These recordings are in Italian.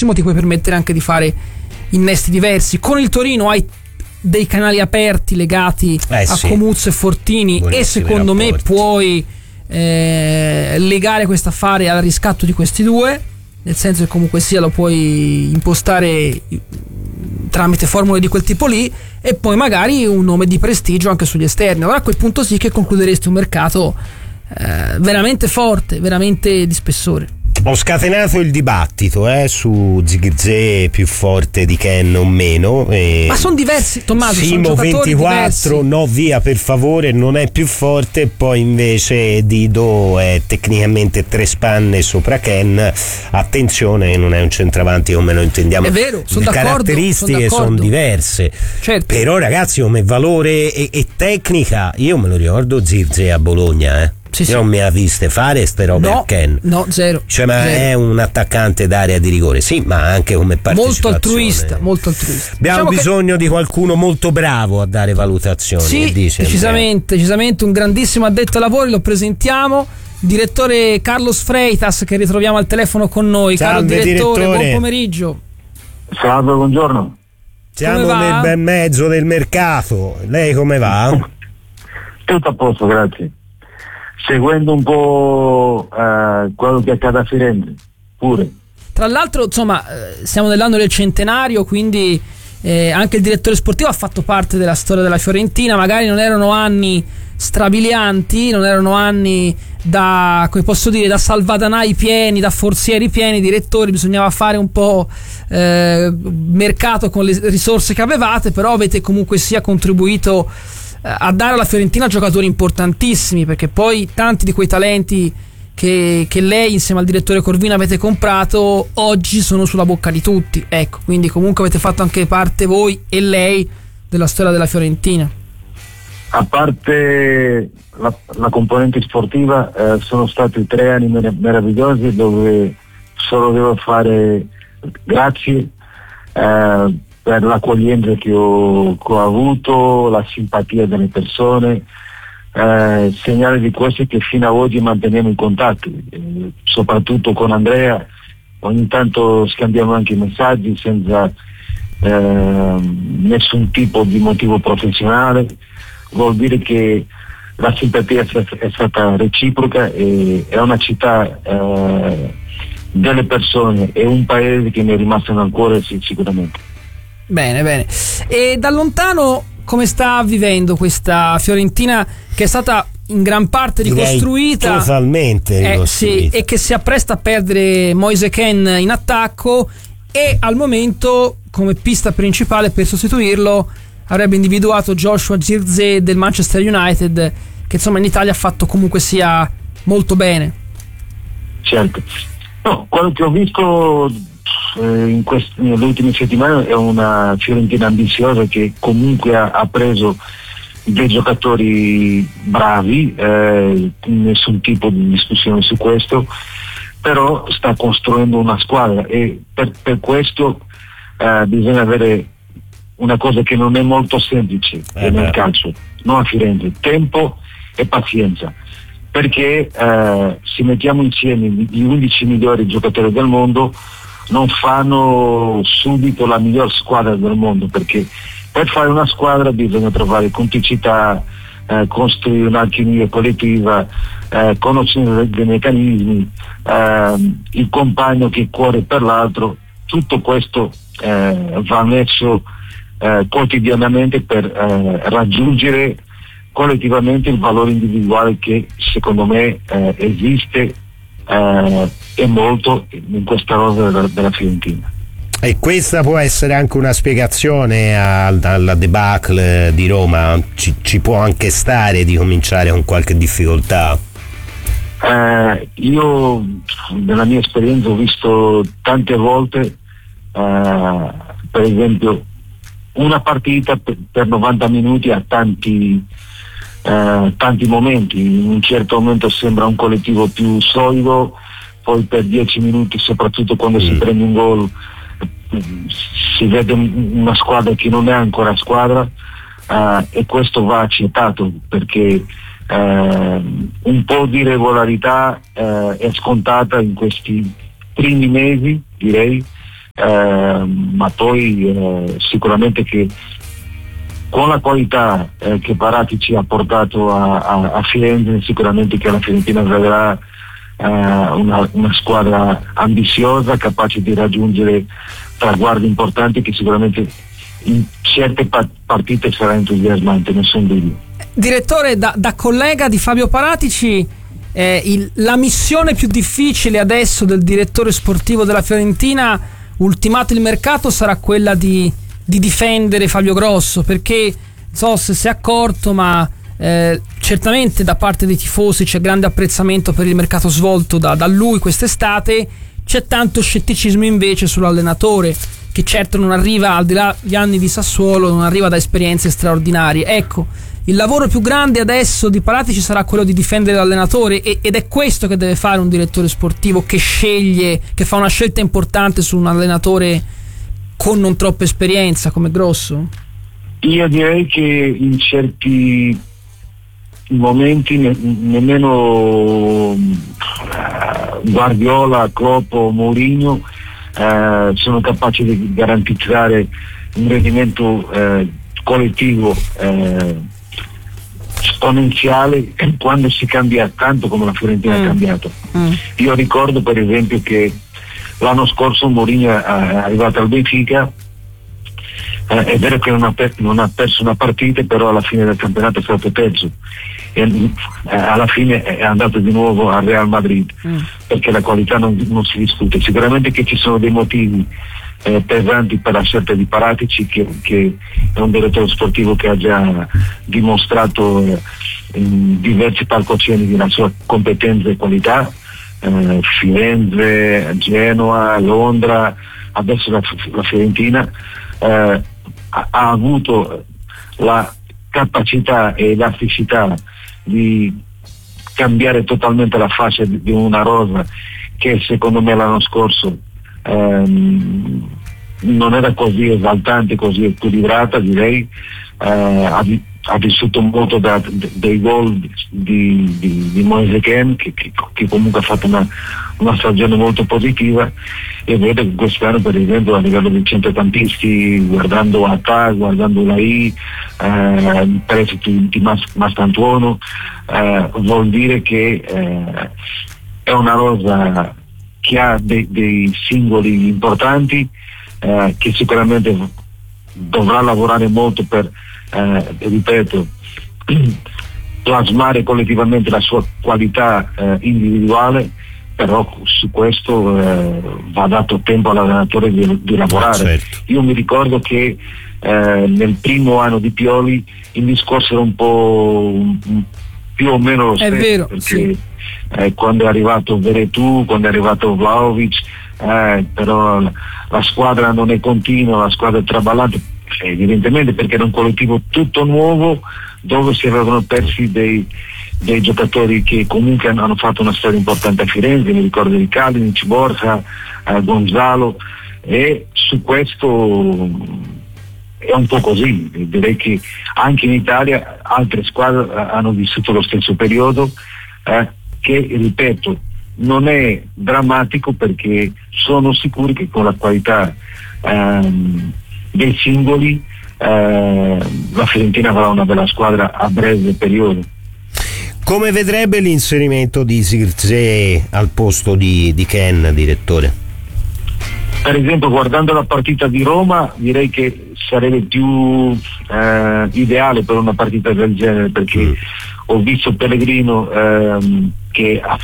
massimo ti puoi permettere anche di fare innesti diversi. Con il Torino hai dei canali aperti legati a Comuzzo e Fortini, e secondo me puoi legare questo affare al riscatto di questi due, nel senso che comunque sia lo puoi impostare tramite formule di quel tipo lì, e poi magari un nome di prestigio anche sugli esterni. Allora a quel punto sì che concluderesti un mercato veramente forte, veramente di spessore. Ho scatenato il dibattito su Zirkzee più forte di Ken o meno, ma sono diversi, Tommaso. Simo 24 no via per favore, non è più forte. Poi invece Dido è tecnicamente 3 spanne sopra Ken. Attenzione, non è un centravanti come lo intendiamo, è vero, le caratteristiche sono diverse, certo. Però ragazzi, come valore e tecnica io me lo ricordo Zirkzee a Bologna, Io non mi ha viste fare ste robe a Ken. No, zero. Cioè, ma zero. è un attaccante d'area di rigore, sì, ma anche come partecipazione. Molto altruista. Abbiamo bisogno di qualcuno molto bravo a dare valutazioni. Sì, dice decisamente un grandissimo addetto ai lavori, lo presentiamo. Direttore Carlos Freitas, che ritroviamo al telefono con noi. Caro direttore, buon pomeriggio. Salve, buongiorno. Siamo nel bel mezzo del mercato. Lei come va? Tutto a posto, grazie. Seguendo un po' quello che accade a Firenze, pure. Tra l'altro, insomma, siamo nell'anno del centenario, quindi anche il direttore sportivo ha fatto parte della storia della Fiorentina. Magari non erano anni strabilianti, non erano anni da, come posso dire, da salvadanai pieni, da forzieri pieni, direttori, bisognava fare un po' mercato con le risorse che avevate, però avete comunque sia contribuito a dare alla Fiorentina giocatori importantissimi, perché poi tanti di quei talenti che lei insieme al direttore Corvino avete comprato oggi sono sulla bocca di tutti, ecco, quindi comunque avete fatto anche parte voi e lei della storia della Fiorentina. A parte la componente sportiva, sono stati 3 anni meravigliosi dove solo devo fare grazie per l'accoglienza che ho avuto, la simpatia delle persone, segnale di questo è che fino ad oggi manteniamo i contatti, soprattutto con Andrea. Ogni tanto scambiamo anche i messaggi senza nessun tipo di motivo professionale. Vuol dire che la simpatia è stata reciproca e è una città delle persone e un paese che mi è rimasto nel cuore sicuramente. Bene. E da lontano come sta vivendo questa Fiorentina che è stata in gran parte ricostruita? Totalmente ricostruita. Sì, e che si appresta a perdere Moise Kean in attacco, e al momento come pista principale per sostituirlo avrebbe individuato Joshua Zirkzee del Manchester United, che insomma in Italia ha fatto comunque sia molto Certo. No, quello che ho visto nelle ultime settimane è una Fiorentina ambiziosa che comunque ha preso dei giocatori bravi, nessun tipo di discussione su questo, però sta costruendo una squadra e per questo bisogna avere una cosa che non è molto semplice nel calcio, non a Firenze: tempo e pazienza, perché se mettiamo insieme gli 11 migliori giocatori del mondo non fanno subito la miglior squadra del mondo, perché per fare una squadra bisogna trovare complicità, costruire un'alchimia collettiva, conoscere dei meccanismi, il compagno che corre per l'altro. Tutto questo va messo quotidianamente per raggiungere collettivamente il valore individuale che secondo me esiste e molto in questa rosa della Fiorentina. E questa può essere anche una spiegazione alla debacle di Roma. Ci può anche stare di cominciare con qualche difficoltà? Io nella mia esperienza ho visto tante volte per esempio una partita per 90 minuti ha tanti momenti. In un certo momento sembra un collettivo più solido, poi per 10 minuti, soprattutto quando si prende un gol, si vede una squadra che non è ancora squadra, e questo va accettato, perché un po' di regolarità è scontata in questi primi mesi, direi, ma poi sicuramente che con la qualità che Paratici ha portato a Firenze, sicuramente che la Fiorentina avrà una squadra ambiziosa, capace di raggiungere traguardi importanti, che sicuramente in certe partite sarà entusiasmante, nessun dubbio. Direttore, da collega di Fabio Paratici, la missione più difficile adesso del direttore sportivo della Fiorentina, ultimato il mercato, sarà quella di difendere Fabio Grosso, perché non so se si è accorto, ma certamente da parte dei tifosi c'è grande apprezzamento per il mercato svolto da lui quest'estate. C'è tanto scetticismo invece sull'allenatore, che certo non arriva, al di là degli anni di Sassuolo, non arriva da esperienze straordinarie. Ecco, il lavoro più grande adesso di Paratici sarà quello di difendere l'allenatore, ed è questo che deve fare un direttore sportivo che fa una scelta importante su un allenatore con non troppa esperienza come Grosso. Io direi che in certi momenti nemmeno Guardiola, Klopp o Mourinho sono capaci di garantire un rendimento collettivo esponenziale quando si cambia tanto come la Fiorentina ha cambiato. Io ricordo per esempio che l'anno scorso Mourinho è arrivato al Benfica, è vero che non ha perso una partita, però alla fine del campionato è stato terzo e alla fine è andato di nuovo al Real Madrid, perché la qualità non si discute. Sicuramente che ci sono dei motivi pesanti per la scelta di Paratici, che è un direttore sportivo che ha già dimostrato in diversi palcoscenici la sua competenza e qualità, Firenze, Genoa, Londra, adesso la Fiorentina. Ha avuto la capacità e elasticità di cambiare totalmente la faccia di una rosa che secondo me l'anno scorso non era così esaltante, così equilibrata, direi. Ha vissuto molto dei gol di Moise Kean, che comunque ha fatto una stagione molto positiva, e vedo che quest'anno per esempio a livello di centrocampisti, guardando Atà, guardando Lai, prestiti di Mastantuono, vuol dire che è una rosa che ha dei singoli importanti, che sicuramente dovrà lavorare molto per ripeto, plasmare collettivamente la sua qualità individuale, però su questo va dato tempo all'allenatore di lavorare. Certo. Io mi ricordo che nel primo anno di Pioli il discorso era un po' più o meno lo stesso, vero, perché sì. Quando è arrivato Veretù, quando è arrivato Vlahovic, però la squadra non è continua, la squadra è traballante, evidentemente perché era un collettivo tutto nuovo, dove si avevano persi dei giocatori che comunque hanno fatto una storia importante a Firenze, mi ricordo di Kalinic, Borja, Gonzalo, e su questo è un po' così. Direi che anche in Italia altre squadre hanno vissuto lo stesso periodo, che ripeto non è drammatico, perché sono sicuri che con la qualità dei singoli la Fiorentina avrà una bella squadra a breve periodo. Come vedrebbe l'inserimento di Zirkzee al posto di Kean, direttore? Per esempio, guardando la partita di Roma, direi che sarebbe più ideale per una partita del genere, perché ho visto Pellegrino che ha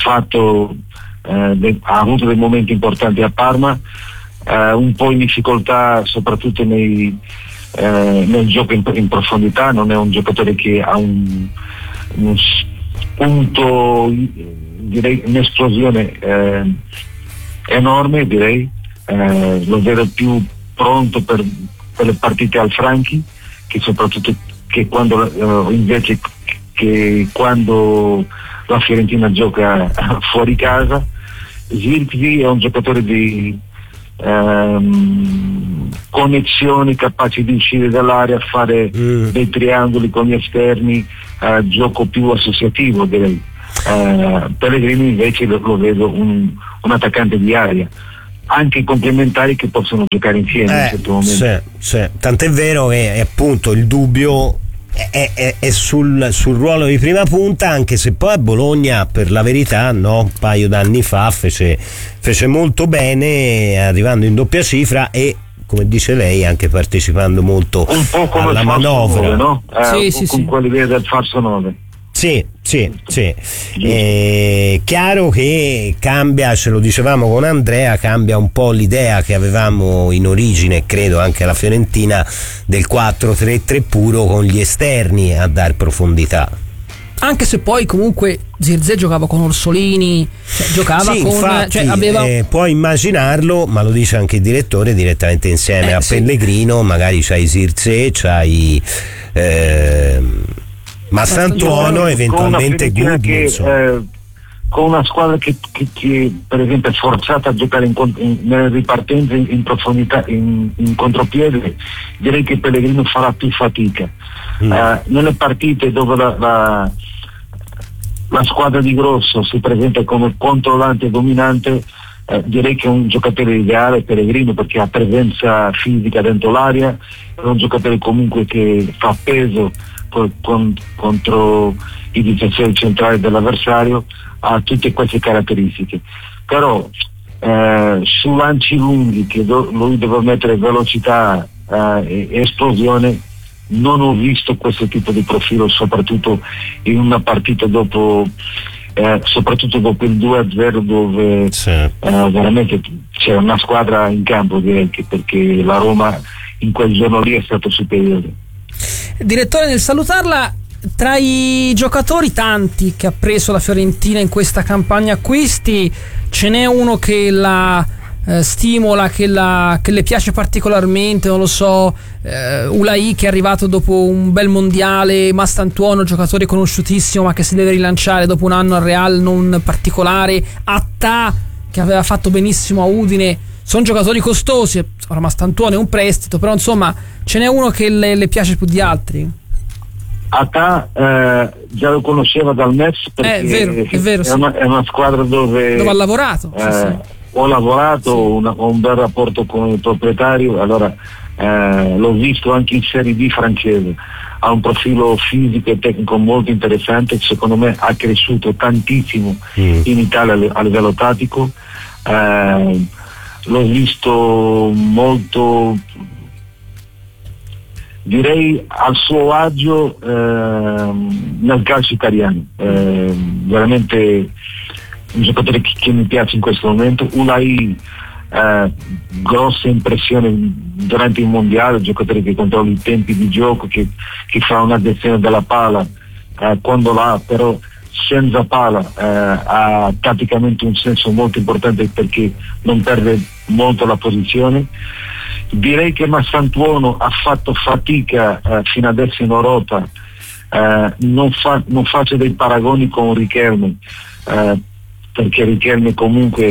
avuto dei momenti importanti a Parma, un po' in difficoltà soprattutto nel gioco in profondità. Non è un giocatore che ha un spunto, direi un'esplosione enorme, direi. Lo vedo più pronto per le partite al Franchi, che soprattutto che quando invece che quando la Fiorentina gioca fuori casa. Zirkzee è un giocatore di connessioni, capaci di uscire dall'area, fare dei triangoli con gli esterni, gioco più associativo, direi. Pellegrini invece lo vedo un attaccante di area. anche complementari che possono giocare insieme in un certo momento. Sì. Tant'è vero che appunto il dubbio è sul ruolo di prima punta, anche se poi a Bologna, per la verità, un paio d'anni fa fece molto bene, arrivando in doppia cifra e, come dice lei, anche partecipando molto un po' come alla manovra, 9, no? Sì. Quell'idea del falso 9. Sì. Chiaro che cambia, ce lo dicevamo con Andrea, cambia un po' l'idea che avevamo in origine, credo anche alla Fiorentina, del 4-3-3 puro con gli esterni a dar profondità. Anche se poi comunque Zirze giocava con Orsolini, giocava con... Infatti, aveva... puoi immaginarlo, ma lo dice anche il direttore, direttamente insieme a Pellegrino, magari c'hai Zirze, c'hai... Mastantuono, eventualmente Gudmundsson, con una squadra che per esempio è forzata a giocare nelle ripartenze in profondità, in contropiede, direi che Pellegrino farà più fatica. Nelle partite dove la squadra di Grosso si presenta come controllante e dominante, direi che è un giocatore ideale Pellegrino, perché ha presenza fisica dentro l'area, è un giocatore comunque che fa peso contro i difensori centrali dell'avversario, ha tutte queste caratteristiche. Però su lanci lunghi che lui deve mettere velocità e esplosione, non ho visto questo tipo di profilo, soprattutto in una partita soprattutto dopo il 2-0, dove veramente c'è una squadra in campo, direi, perché la Roma in quel giorno lì è stato superiore. Direttore, nel salutarla, tra i giocatori tanti che ha preso la Fiorentina in questa campagna acquisti, ce n'è uno che la stimola, che le piace particolarmente, non lo so, Ulai, che è arrivato dopo un bel mondiale, Mastantuono, giocatore conosciutissimo ma che si deve rilanciare dopo un anno al Real non particolare, Attà, che aveva fatto benissimo a Udine. Sono giocatori costosi, ora Mastantuono è un prestito, però insomma ce n'è uno che le piace più di altri. Attà già lo conosceva dal Metz, perché è vero, sì. È una squadra dove ha lavorato. Ho lavorato, ho un bel rapporto con il proprietario, allora l'ho visto anche in Serie D francese, ha un profilo fisico e tecnico molto interessante, secondo me ha cresciuto tantissimo in Italia a livello tattico. L'ho visto molto, direi, al suo agio nel calcio italiano, veramente un giocatore che mi piace in questo momento. Ulai, grossa impressione durante il mondiale, giocatore che controlla i tempi di gioco, che fa una gestione della palla quando l'ha, però senza palla ha tatticamente un senso molto importante, perché non perde molto la posizione. Direi che Mastantuono ha fatto fatica fino adesso in Europa, non faccio dei paragoni con Riquelme, perché Riquelme comunque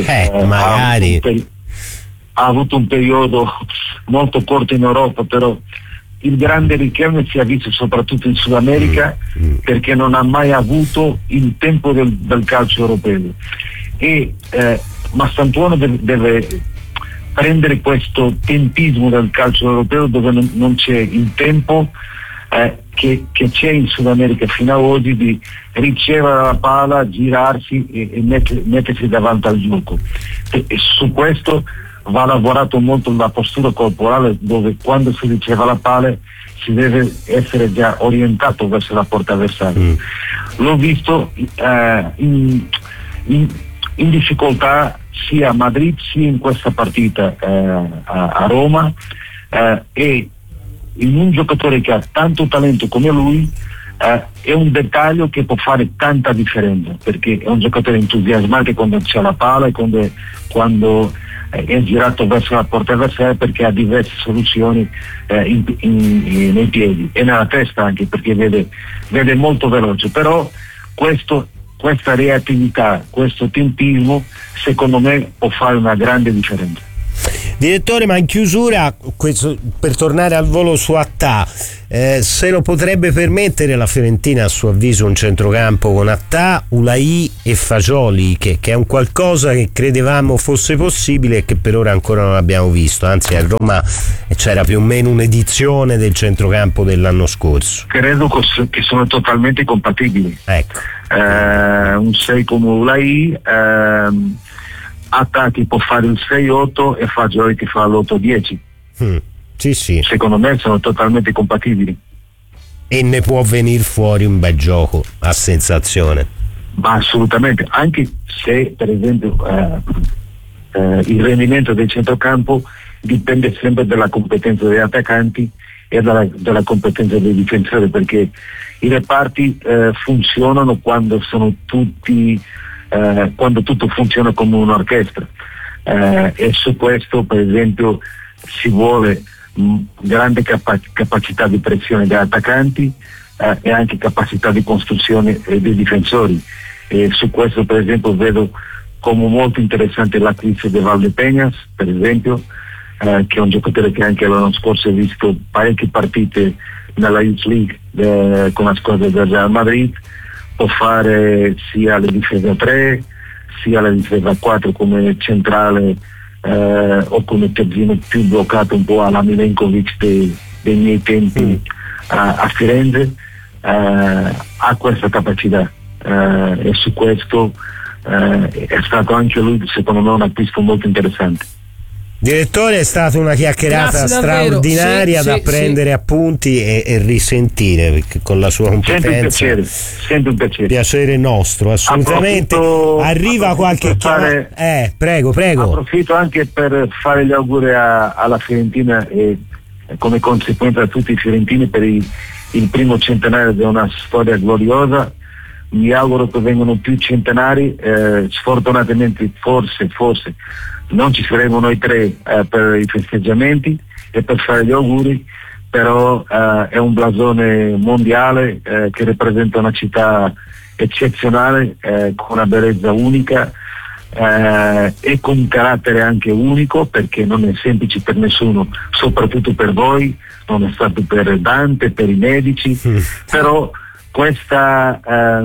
ha avuto un periodo molto corto in Europa, però il grande Riquelme si è visto soprattutto in Sud America, perché non ha mai avuto il tempo del calcio europeo, e Mastantuono deve prendere questo tempismo del calcio europeo, dove non c'è il tempo che c'è in Sud America fino ad oggi, di ricevere la palla, girarsi e mettersi davanti al gioco. E su questo va lavorato molto la postura corporale, dove quando si riceve la palla si deve essere già orientato verso la porta avversaria. L'ho visto in difficoltà sia a Madrid sia in questa partita a Roma, e in un giocatore che ha tanto talento come lui è un dettaglio che può fare tanta differenza, perché è un giocatore entusiasmante quando c'è la palla e quando è girato verso la porta avversaria, perché ha diverse soluzioni nei piedi e nella testa anche, perché vede molto veloce. Però questa reattività, questo tempismo, secondo me può fare una grande differenza. Direttore, ma in chiusura, per tornare al volo su Attà, se lo potrebbe permettere la Fiorentina, a suo avviso, un centrocampo con Attà, Ulai e Fagioli, che è un qualcosa che credevamo fosse possibile e che per ora ancora non abbiamo visto, anzi a Roma c'era più o meno un'edizione del centrocampo dell'anno scorso. Credo che sono totalmente compatibili. Ecco. Un 6 come Ulai, Attà che può fare il 6-8 e Fagioli che fa l'8-10. Sì. Secondo me sono totalmente compatibili. E ne può venire fuori un bel gioco, a sensazione. Ma assolutamente, anche se per esempio il rendimento del centrocampo dipende sempre dalla competenza degli attaccanti e dalla competenza dei difensori, perché i reparti funzionano quando sono tutti quando tutto funziona come un'orchestra, e su questo per esempio si vuole grande capacità di pressione degli attaccanti e anche capacità di costruzione dei difensori, e su questo per esempio vedo come molto interessante l'acquisto di Valdepeñas, per esempio, che è un giocatore che anche l'anno scorso ha visto parecchie partite nella Youth League con la squadra del Real Madrid. Può fare sia la difesa 3 sia la difesa 4 come centrale, o come terzino più bloccato, un po' alla Milenkovic dei miei tempi a Firenze. Ha questa capacità, e su questo è stato anche lui secondo me un acquisto molto interessante. Direttore, è stata una chiacchierata straordinaria, da prendere appunti e risentire, perché con la sua competenza sempre un piacere. Piacere nostro, assolutamente. Arriva qualche chiamata. Prego. Approfitto anche per fare gli auguri alla Fiorentina e come conseguenza a tutti i fiorentini per il primo centenario di una storia gloriosa. Mi auguro che vengano più centenari, sfortunatamente forse non ci saremo noi tre per i festeggiamenti e per fare gli auguri, però è un blasone mondiale che rappresenta una città eccezionale, con una bellezza unica e con un carattere anche unico, perché non è semplice per nessuno, soprattutto per voi, non è stato per Dante, per i medici, però questa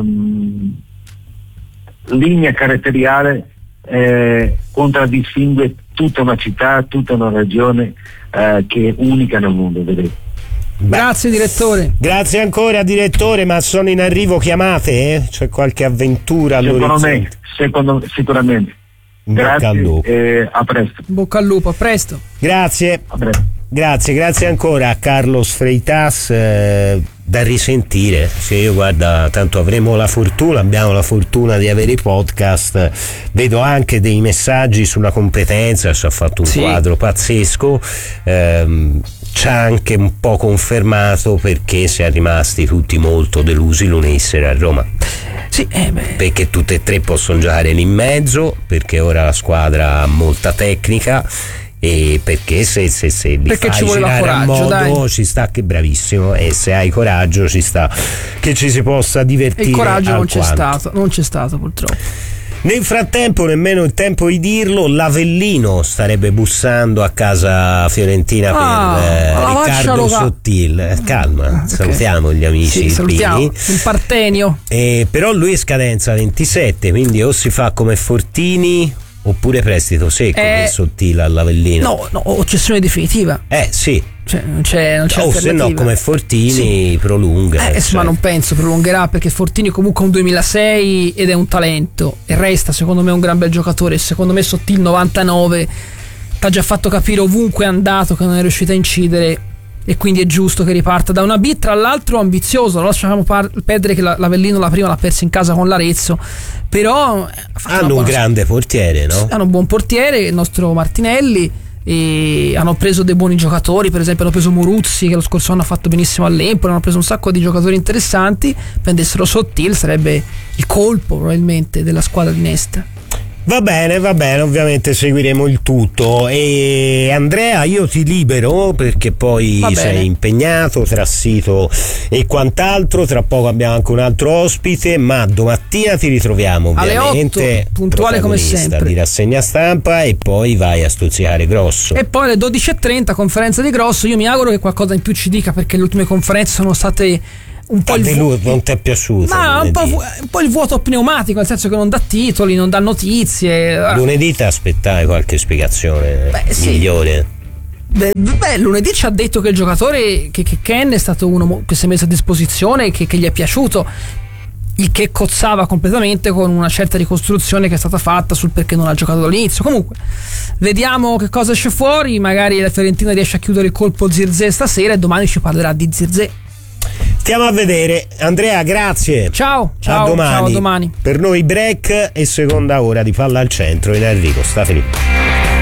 linea caratteriale contraddistingue tutta una città, tutta una regione che è unica nel mondo, vedete. Grazie direttore. Grazie ancora direttore, ma sono in arrivo chiamate? C'è qualche avventura all'orizzonte? Sicuramente. Grazie e a presto. Bocca al lupo, a presto. Grazie. A presto. Grazie ancora a Carlos Freitas, da risentire. Se io guarda, tanto abbiamo la fortuna di avere i podcast, vedo anche dei messaggi sulla competenza, ci ha fatto un quadro pazzesco, ci ha anche un po' confermato perché si è rimasti tutti molto delusi lunedì sera a Roma. Perché tutte e tre possono giocare lì in mezzo, perché ora la squadra ha molta tecnica, e perché se li perché fai ci voleva girare coraggio, a modo, dai. ci sta, che bravissimo, e se hai coraggio ci sta che ci si possa divertire. E il coraggio non alquanto. c'è stato purtroppo. Nel frattempo, nemmeno il tempo di dirlo, l'Avellino starebbe bussando a casa fiorentina per Riccardo Sottil. Calma, salutiamo gli amici. Salutiamo il Partenio. Però lui è scadenza 27, quindi o si fa come Fortini oppure prestito secco per Sottil all'Avellino. No, o cessione definitiva. Sì. Non c'è o se no come Fortini prolunga. Ma non penso prolungherà, perché Fortini comunque è un 2006 ed è un talento e resta secondo me un gran bel giocatore. Secondo me Sottil 99 t'ha già fatto capire ovunque è andato che non è riuscito a incidere, e quindi è giusto che riparta da una B, tra l'altro ambizioso. Non lasciamo perdere che l'Avellino la prima l'ha persa in casa con l'Arezzo, però hanno un grande portiere, no? Hanno un buon portiere, il nostro Martinelli, e hanno preso dei buoni giocatori, per esempio hanno preso Muruzzi, che lo scorso anno ha fatto benissimo all'Empoli, hanno preso un sacco di giocatori interessanti. Prendessero Sottil sarebbe il colpo probabilmente della squadra di Nesta. Va bene, ovviamente seguiremo il tutto. E Andrea, io ti libero perché poi sei impegnato tra sito e quant'altro. Tra poco abbiamo anche un altro ospite, ma domattina ti ritroviamo ovviamente alle 8, puntuale come sempre, di rassegna stampa, e poi vai a stuzzicare Grosso. E poi alle 12:30 conferenza di Grosso. Io mi auguro che qualcosa in più ci dica, perché le ultime conferenze sono state un po' non ti è piaciuto? Ma un po' il vuoto pneumatico, nel senso che non dà titoli, non dà notizie. Lunedì ti aspettavi qualche spiegazione migliore? Lunedì ci ha detto che il giocatore, che Ken è stato uno che si è messo a disposizione e che gli è piaciuto, il che cozzava completamente con una certa ricostruzione che è stata fatta sul perché non ha giocato dall'inizio. Comunque vediamo che cosa esce fuori. Magari la Fiorentina riesce a chiudere il colpo Zirkzee stasera e domani ci parlerà di Zirkzee. Stiamo a vedere. Andrea, grazie. Ciao, a domani. Ciao, a domani. Per noi break e seconda ora di Palla al Centro in Enrico. Sta finito.